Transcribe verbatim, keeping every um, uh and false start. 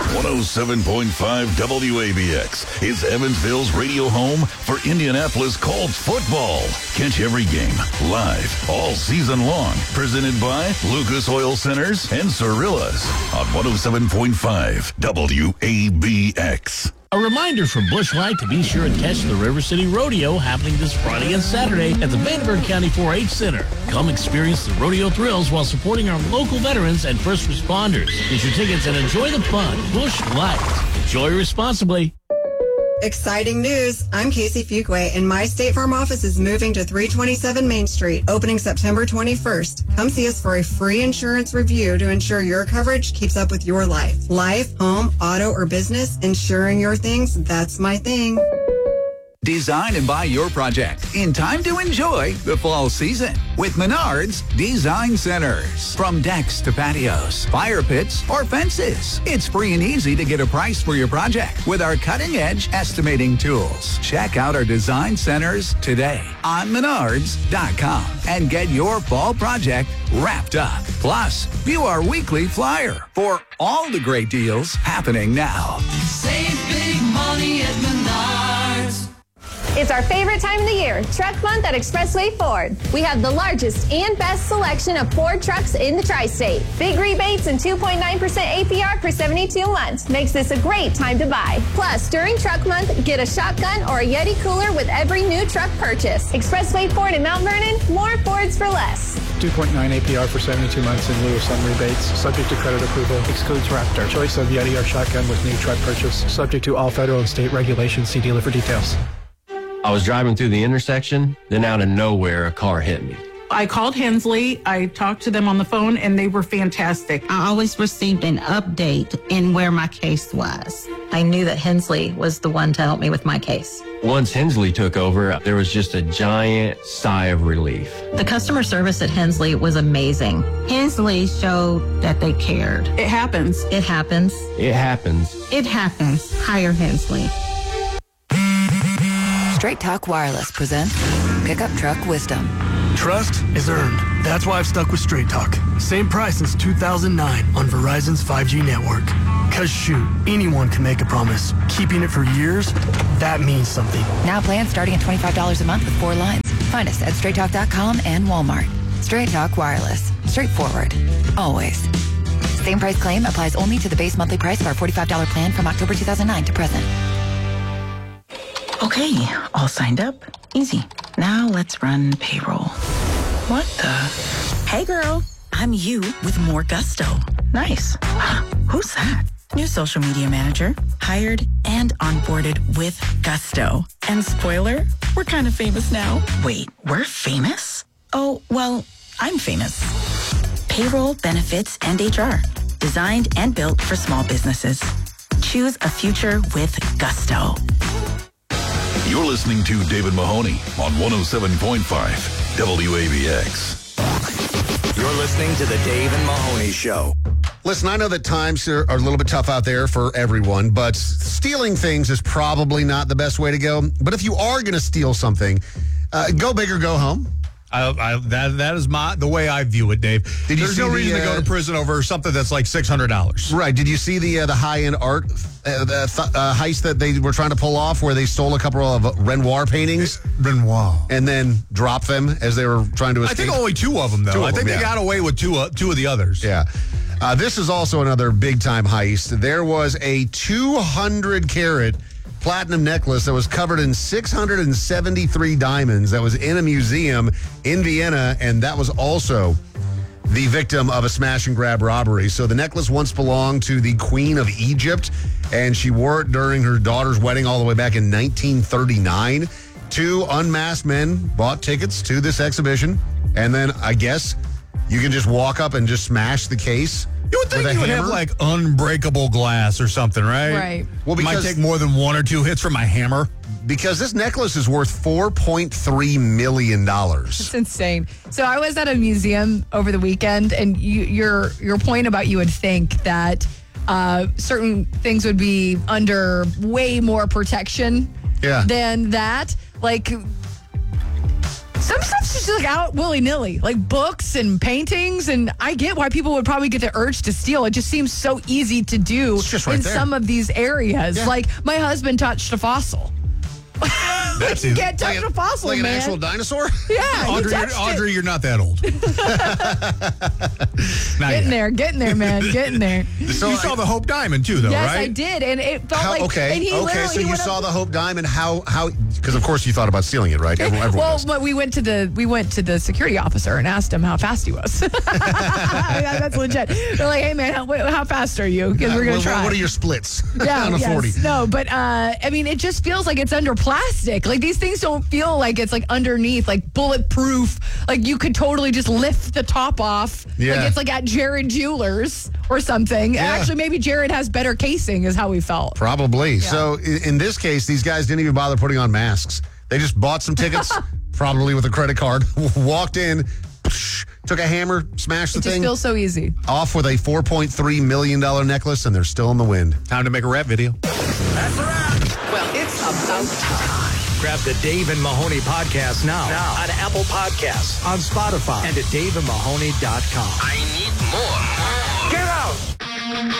one oh seven point five W A B X is Evansville's radio home for Indianapolis Colts football. Catch every game live all season long. Presented by Lucas Oil Centers and Cirillas on one oh seven point five W A B X. A reminder from Busch Light to be sure and catch the River City Rodeo happening this Friday and Saturday at the Vanderburgh County four H Center. Come experience the rodeo thrills while supporting our local veterans and first responders. Get your tickets and enjoy the fun. Busch Light. Enjoy responsibly. Exciting news. I'm Casey Fuquay, and my State Farm office is moving to three twenty-seven Main Street, opening September twenty-first. Come see us for a free insurance review to ensure your coverage keeps up with your life. Life, home, auto, or business, insuring your things, that's my thing. Design and buy your project in time to enjoy the fall season with Menards Design Centers. From decks to patios, fire pits, or fences, it's free and easy to get a price for your project with our cutting-edge estimating tools. Check out our design centers today on menards dot com and get your fall project wrapped up. Plus, view our weekly flyer for all the great deals happening now. Save big money at Menards. It's our favorite time of the year, Truck Month at Expressway Ford. We have the largest and best selection of Ford trucks in the tri-state. Big rebates and two point nine percent A P R for seventy-two months makes this a great time to buy. Plus, during Truck Month, get a shotgun or a Yeti cooler with every new truck purchase. Expressway Ford in Mount Vernon, more Fords for less. two point nine A P R for seventy-two months in lieu of some rebates. Subject to credit approval. Excludes Raptor. Choice of Yeti or shotgun with new truck purchase. Subject to all federal and state regulations. See dealer for details. I was driving through the intersection, then out of nowhere, a car hit me. I called Hensley. I talked to them on the phone, and they were fantastic. I always received an update in where my case was. I knew that Hensley was the one to help me with my case. Once Hensley took over, there was just a giant sigh of relief. The customer service at Hensley was amazing. Hensley showed that they cared. It happens. It happens. It happens. It happens. Hire Hensley. Straight Talk Wireless presents Pickup Truck Wisdom. Trust is earned. That's why I've stuck with Straight Talk. Same price since two thousand nine on Verizon's five G network. Cause shoot, anyone can make a promise. Keeping it for years, that means something. Now plans starting at twenty-five dollars a month with four lines. Find us at straight talk dot com and Walmart. Straight Talk Wireless. Straightforward. Always. Same price claim applies only to the base monthly price of our forty-five dollars plan from October two thousand nine to present. Okay, all signed up. Easy. Now let's run payroll. What the? Hey girl, I'm you with more gusto. Nice. Who's that? New social media manager, hired and onboarded with gusto. And spoiler, we're kind of famous now. Wait, we're famous? Oh, well, I'm famous. Payroll, benefits, and H R. Designed and built for small businesses. Choose a future with gusto. You're listening to David Mahoney on one oh seven point five W A B X. You're listening to the Dave and Mahoney Show. Listen, I know that times are, are a little bit tough out there for everyone, but stealing things is probably not the best way to go. But if you are going to steal something, uh, go big or go home. I, I, that that is my the way I view it, Dave. Did you There's see no the, reason uh, to go to prison over something that's like six hundred dollars. Right. Did you see the uh, the high-end art uh, the th- uh, heist that they were trying to pull off where they stole a couple of Renoir paintings? Renoir. And then dropped them as they were trying to escape? I think only two of them, though. Two of I think them, they yeah. got away with two, uh, two of the others. Yeah. Uh, this is also another big-time heist. There was a two hundred carat platinum necklace that was covered in six hundred seventy-three diamonds that was in a museum in Vienna, and that was also the victim of a smash and grab robbery. So the necklace once belonged to the Queen of Egypt, and she wore it during her daughter's wedding all the way back in nineteen thirty-nine. Two unmasked men bought tickets to this exhibition, and then I guess you can just walk up and just smash the case. You would think you would hammer? have like unbreakable glass or something, right? Right. Well, because might take more than one or two hits from my hammer. Because this necklace is worth four point three million dollars. It's insane. So I was at a museum over the weekend, and you, your your point about you would think that uh, certain things would be under way more protection yeah. than that. Like, some stuff's just like out willy nilly, like books and paintings. And I get why people would probably get the urge to steal. It just seems so easy to do just right in there. some of these areas. Yeah. Like my husband touched a fossil. That's you easy. can't touch Like a a- fossil, like an man. actual dinosaur? Yeah, he Audrey, you're, touched it. Audrey, you're not that old. Not Getting yet. there, getting there, man, getting there. So you I- saw the Hope Diamond too, though, Yes, right? I did, and it felt How, like okay, And he okay. literally So he you went saw up- the Hope Diamond. How? How? Because of course you thought about stealing it, right? Everyone, everyone Well, does. but we went to the we went to the security officer and asked him how fast he was. Yeah, that's legit. They're like, "Hey, man, how, how fast are you? Because we're gonna Well, try." What are your splits Yeah, on a yes. forty? No, but uh, I mean, it just feels like it's under plastic. Like these things don't feel like it's like underneath, like bulletproof. Like you could totally just lift the top off. Yeah. Like it's like at Jared Jewelers or something. Yeah. Actually, maybe Jared has better casing, is how we felt. Probably. So i- in this case, these guys didn't even bother putting on masks. They just bought some tickets, probably with a credit card, walked in, took a hammer, smashed the It just thing, feels so easy. off with a four point three million dollars necklace, and they're still in the wind. Time to make a rap video. That's a wrap. Well, it's about time. Grab the Dave and Mahoney podcast now, now on Apple Podcasts, on Spotify, and at dave and mahoney dot com. I need more. Get out!